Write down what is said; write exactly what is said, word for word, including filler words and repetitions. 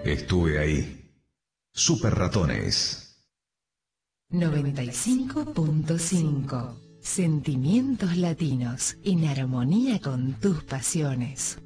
Estuve ahí. Super Ratones. noventa y cinco punto cinco. Sentimientos latinos en armonía con tus pasiones.